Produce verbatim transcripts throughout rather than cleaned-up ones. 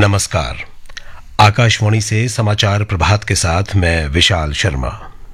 नमस्कार। आकाशवाणी से समाचार प्रभात के साथ मैं विशाल शर्मा।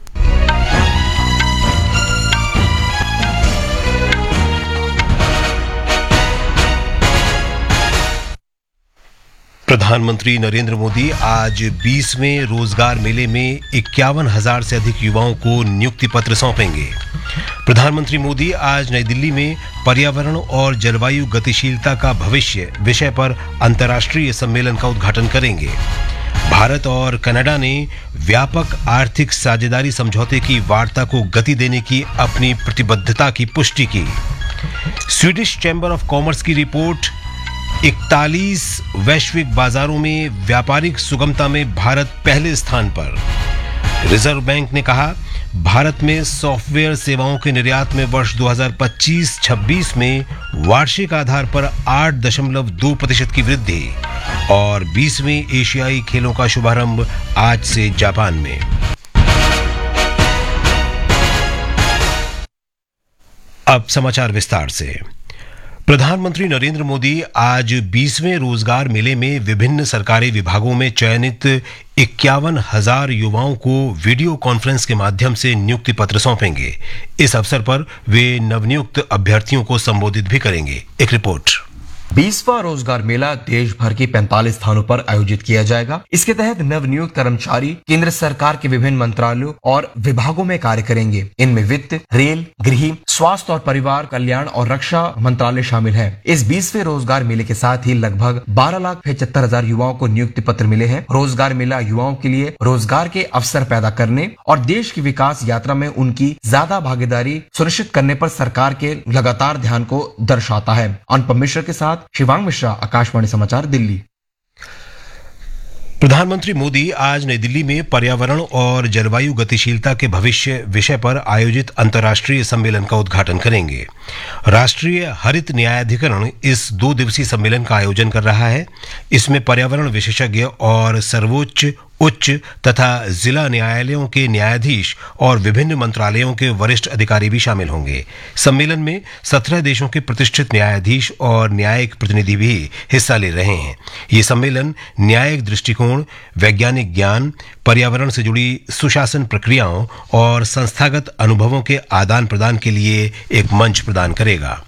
प्रधानमंत्री नरेंद्र मोदी आज बीसवें रोजगार मेले में इक्यावन हजार से अधिक युवाओं को नियुक्ति पत्र सौंपेंगे। प्रधानमंत्री मोदी आज नई दिल्ली में पर्यावरण और जलवायु गतिशीलता का भविष्य विषय पर अंतर्राष्ट्रीय सम्मेलन का उद्घाटन करेंगे। भारत और कनाडा ने व्यापक आर्थिक साझेदारी समझौते की वार्ता को गति देने की अपनी प्रतिबद्धता की पुष्टि की। स्वीडिश चैंबर ऑफ कॉमर्स की रिपोर्ट, इकतालीस वैश्विक बाजारों में व्यापारिक सुगमता में भारत पहले स्थान पर। रिजर्व बैंक ने कहा, भारत में सॉफ्टवेयर सेवाओं के निर्यात में वर्ष दो हज़ार पच्चीस छब्बीस में वार्षिक आधार पर आठ दशमलव दो प्रतिशत की वृद्धि। और बीसवें एशियाई खेलों का शुभारंभ आज से जापान में। अब समाचार विस्तार से। प्रधानमंत्री नरेंद्र मोदी आज बीसवें रोजगार मेले में विभिन्न सरकारी विभागों में चयनित इक्यावन हजार युवाओं को वीडियो कॉन्फ्रेंस के माध्यम से नियुक्ति पत्र सौंपेंगे। इस अवसर पर वे नवनियुक्त अभ्यर्थियों को संबोधित भी करेंगे। एक रिपोर्ट। बीसवां रोजगार मेला देश भर के पैंतालीस स्थानों पर आयोजित किया जाएगा। इसके तहत नवनियुक्त कर्मचारी केंद्र सरकार के विभिन्न मंत्रालयों और विभागों में कार्य करेंगे। इनमें वित्त, रेल, गृह, स्वास्थ्य और परिवार कल्याण और रक्षा मंत्रालय शामिल है। इस बीसवें रोजगार मेले के साथ ही लगभग बारह लाख पचहत्तर हजार युवाओं को नियुक्ति पत्र मिले हैं। रोजगार मेला युवाओं के लिए रोजगार के अवसर पैदा करने और देश की विकास यात्रा में उनकी ज्यादा भागीदारी सुनिश्चित करने पर सरकार के लगातार ध्यान को दर्शाता है। अनुपम मिश्र के साथ शिवांग मिश्रा, आकाशवाणी समाचार, दिल्ली। प्रधानमंत्री मोदी आज नई दिल्ली में पर्यावरण और जलवायु गतिशीलता के भविष्य विषय पर आयोजित अंतर्राष्ट्रीय सम्मेलन का उद्घाटन करेंगे। राष्ट्रीय हरित न्यायाधिकरण इस दो दिवसीय सम्मेलन का आयोजन कर रहा है। इसमें पर्यावरण विशेषज्ञ और सर्वोच्च, उच्च तथा जिला न्यायालयों के न्यायाधीश और विभिन्न मंत्रालयों के वरिष्ठ अधिकारी भी शामिल होंगे। सम्मेलन में सत्रह देशों के प्रतिष्ठित न्यायाधीश और न्यायिक प्रतिनिधि भी हिस्सा ले रहे हैं। ये सम्मेलन न्यायिक दृष्टिकोण, वैज्ञानिक ज्ञान, पर्यावरण से जुड़ी सुशासन प्रक्रियाओं और संस्थागत अनुभवों के आदान प्रदान के लिए एक मंच प्रदान करेगा।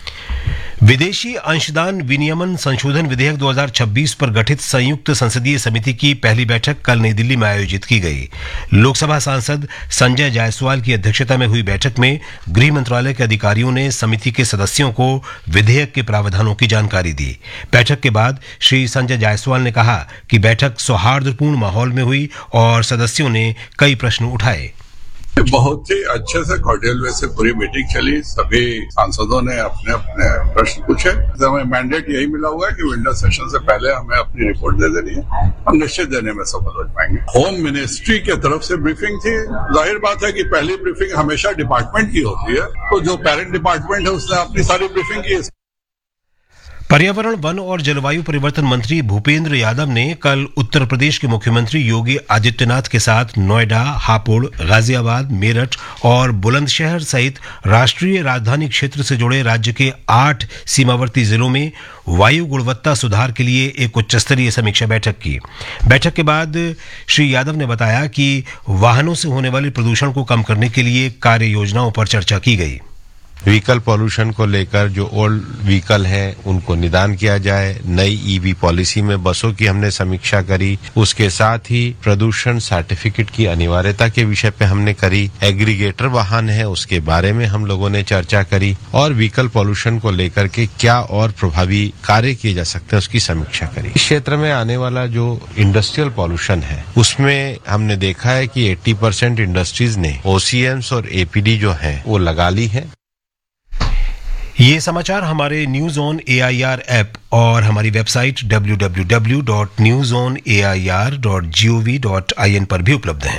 विदेशी अंशदान विनियमन संशोधन विधेयक दो हज़ार छब्बीस पर गठित संयुक्त संसदीय समिति की पहली बैठक कल नई दिल्ली में आयोजित की गई। लोकसभा सांसद संजय जायसवाल की अध्यक्षता में हुई बैठक में गृह मंत्रालय के अधिकारियों ने समिति के सदस्यों को विधेयक के प्रावधानों की जानकारी दी। बैठक के बाद श्री संजय जायसवाल ने कहा कि बैठक सौहार्दपूर्ण माहौल में हुई और सदस्यों ने कई प्रश्न उठाए। बहुत ही अच्छे से कॉर्डियल वे से पूरी मीटिंग चली। सभी सांसदों ने अपने अपने प्रश्न पूछे। हमें मैंडेट यही मिला हुआ है कि विंटर सेशन से पहले हमें अपनी रिपोर्ट दे देनी है। हम निश्चित देने में सफल हो पाएंगे। होम मिनिस्ट्री के तरफ से ब्रीफिंग थी। जाहिर बात है कि पहली ब्रीफिंग हमेशा डिपार्टमेंट की होती है, तो जो पेरेंट डिपार्टमेंट है उसने अपनी सारी ब्रीफिंग की। पर्यावरण, वन और जलवायु परिवर्तन मंत्री भूपेंद्र यादव ने कल उत्तर प्रदेश के मुख्यमंत्री योगी आदित्यनाथ के साथ नोएडा, हापुड़, गाजियाबाद, मेरठ और बुलंदशहर सहित राष्ट्रीय राजधानी क्षेत्र से जुड़े राज्य के आठ सीमावर्ती जिलों में वायु गुणवत्ता सुधार के लिए एक उच्चस्तरीय समीक्षा बैठक की। बैठक के बाद श्री यादव ने बताया कि वाहनों से होने वाले प्रदूषण को कम करने के लिए कार्य योजनाओं पर चर्चा की गई। व्हीकल पॉल्यूशन को लेकर जो ओल्ड व्हीकल हैं उनको निदान किया जाए। नई ईवी पॉलिसी में बसों की हमने समीक्षा करी। उसके साथ ही प्रदूषण सर्टिफिकेट की अनिवार्यता के विषय पे हमने करी। एग्रीगेटर वाहन है उसके बारे में हम लोगों ने चर्चा करी और व्हीकल पॉल्यूशन को लेकर के क्या और प्रभावी कार्य किए जा सकते हैं उसकी समीक्षा करी। इस क्षेत्र में आने वाला जो इंडस्ट्रियल पॉल्यूशन है उसमें हमने देखा है कि अस्सी परसेंट इंडस्ट्रीज ने ओसीएम्स और एपीडी जो है वो लगा ली है। ये समाचार हमारे न्यूज ऑन एआईआर ऐप और हमारी website W W W dot news on A I R dot G O V dot I N पर भी उपलब्ध हैं।